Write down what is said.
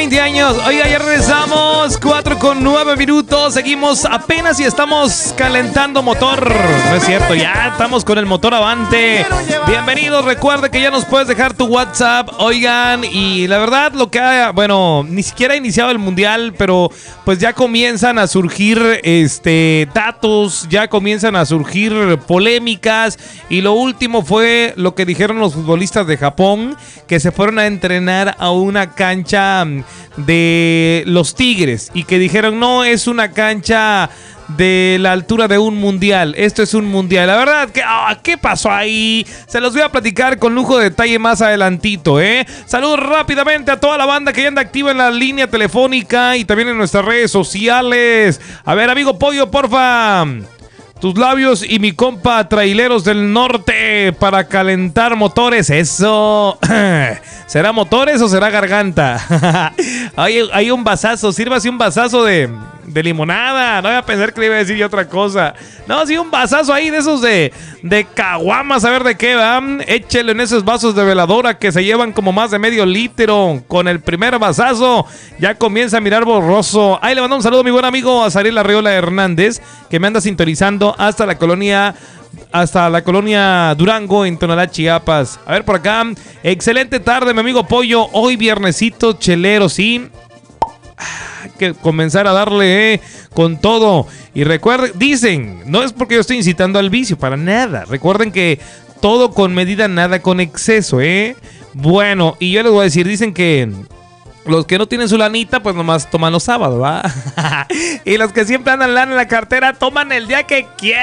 20 años. Oiga, ya regresamos. 4:09. Seguimos apenas y estamos calentando motor. No es cierto, ya estamos con el motor avante. Bienvenidos. Recuerde que ya nos puedes dejar tu WhatsApp. Oigan, y la verdad, lo que bueno, ni siquiera ha iniciado el mundial, pero pues ya comienzan a surgir datos, ya comienzan a surgir polémicas. Y lo último fue lo que dijeron los futbolistas de Japón, que se fueron a entrenar a una cancha de los Tigres y que dijeron no es una cancha de la altura de un mundial, esto es un mundial. La verdad que ¿qué pasó ahí? Se los voy a platicar con lujo de detalle más adelantito, Saludos rápidamente a toda la banda que ya anda activa en la línea telefónica y también en nuestras redes sociales. A ver, amigo Pollo, porfa, tus labios y mi compa Traileros del Norte para calentar motores. Eso. ¿Será motores o será garganta? Hay un vasazo. Sírvase un vasazo de limonada. No voy a pensar que le iba a decir yo otra cosa. No, sí, un vasazo ahí de esos de caguamas. A ver de qué va. Échele en esos vasos de veladora que se llevan como más de medio litro. Con el primer vasazo ya comienza a mirar borroso. Ahí le mando un saludo a mi buen amigo Azariel Arreola Hernández, que me anda sintonizando hasta la colonia Durango en Tonalá, Chiapas. A ver por acá. Excelente tarde, mi amigo Pollo. Hoy viernesito chelero, sí. Hay que comenzar a darle con todo. Y recuerden, dicen, no es porque yo estoy incitando al vicio, para nada. Recuerden que todo con medida, nada con exceso, Bueno, y yo les voy a decir, dicen que los que no tienen su lanita, pues nomás toman los sábados, ¿va? Y los que siempre andan lana en la cartera, toman el día que quieran.